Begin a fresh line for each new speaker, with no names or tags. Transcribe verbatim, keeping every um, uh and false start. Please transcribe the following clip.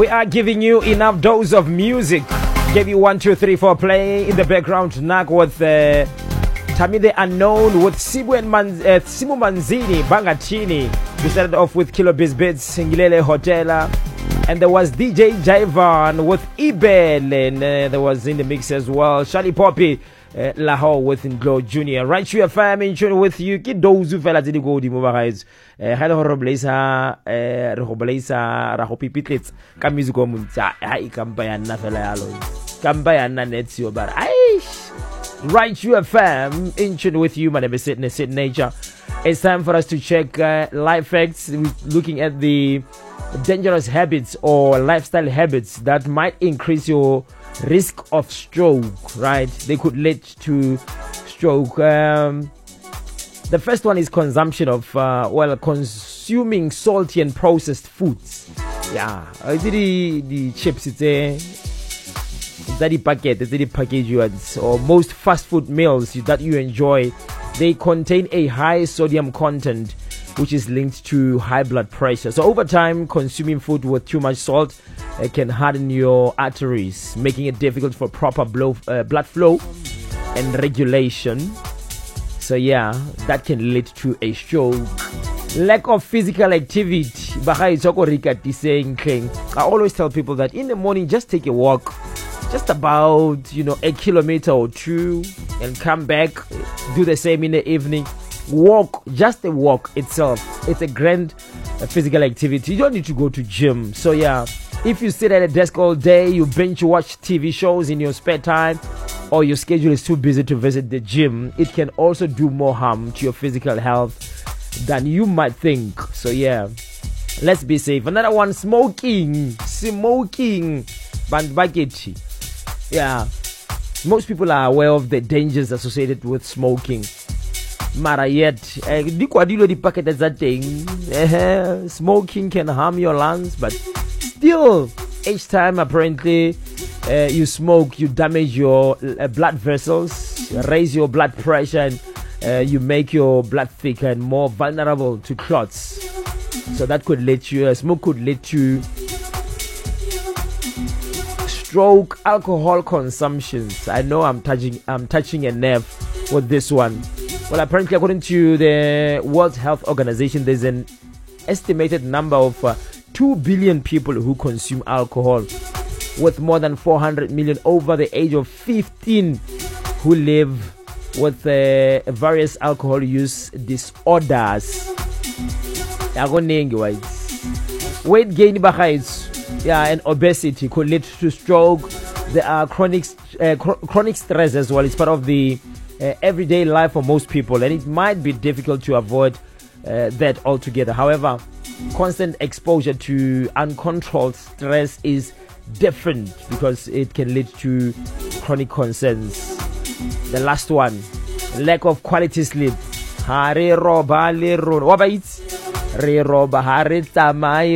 We are giving you enough dose of music. Give you one, two, three, four play in the background. Nag with uh, Tami the Unknown with Sibu and Man, uh, Simu Manzini, Bangatini. We started off with Kilo Bisbits, Singilele Hotela. And there was D J Jaivan with Ibel. And uh, there was in the mix as well Charlie Poppy. Uh, Lahore with Nglo Junior. Right here, fam, in tune with you. Ki dozu fela tse di go di mo ba guys. Eh ha le go roblaisa eh re go blaisa ra go pipitlets ka music o montsa ha e kampa ya nna fela ya lo. Kampa ya nna net yo ba. Aish. Right here, fam, in tune with you. My name is Sydney Sid Nature. It's time for us to check uh, life facts. We're looking at the dangerous habits or lifestyle habits that might increase your risk of stroke, right? They could lead to stroke. Um, the first one is consumption of, uh, well, consuming salty and processed foods. Yeah, the, the chips, it's a the packet, it's the package ones, or most fast food meals that you enjoy, they contain a high sodium content, which is linked to high blood pressure. So over time, consuming food with too much salt uh, can harden your arteries, making it difficult for proper blow, uh, blood flow and regulation. So yeah, that can lead to a stroke. Lack of physical activity. I always tell people that in the morning, just take a walk, just about, you know, a kilometer or two, and come back, do the same in the evening. Walk, just a walk itself, it's a grand uh, physical activity. You don't need to go to gym. So yeah, if you sit at a desk all day, you binge watch T V shows in your spare time, or your schedule is too busy to visit the gym, it can also do more harm to your physical health than you might think. So yeah, let's be safe. Another one, smoking. Smoking. Bandbageti. Yeah, most people are aware of the dangers associated with smoking. Mara yet, di kwadilo di packet as that thing. Smoking can harm your lungs, but still, each time apparently uh, you smoke, you damage your uh, blood vessels, raise your blood pressure, and uh, you make your blood thicker and more vulnerable to clots. So that could lead to uh, smoke could lead to stroke. Alcohol consumptions. I know I'm touching I'm touching a nerve with this one. Well, apparently, according to the World Health Organization, there's an estimated number of uh, two billion people who consume alcohol, with more than four hundred million over the age of fifteen who live with uh, various alcohol use disorders. Weight gain, yeah, and obesity could lead to stroke. There are chronic, uh, chronic stress as well. It's part of the Uh, everyday life for most people, and it might be difficult to avoid uh, that altogether. However, constant exposure to uncontrolled stress is different because it can lead to chronic concerns. The last one, lack of quality sleep.